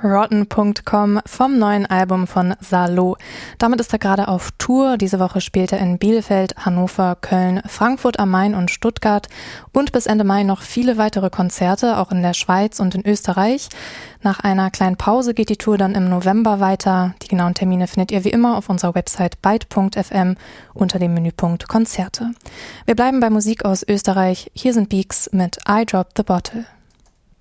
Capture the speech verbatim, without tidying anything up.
Rotten Punkt com vom neuen Album von Salo. Damit ist er gerade auf Tour. Diese Woche spielt er in Bielefeld, Hannover, Köln, Frankfurt am Main und Stuttgart und bis Ende Mai noch viele weitere Konzerte, auch in der Schweiz und in Österreich. Nach einer kleinen Pause geht die Tour dann im November weiter. Die genauen Termine findet ihr wie immer auf unserer Website byte Punkt f m unter dem Menüpunkt Konzerte. Wir bleiben bei Musik aus Österreich. Hier sind Beaks mit I Dropped the Bottle.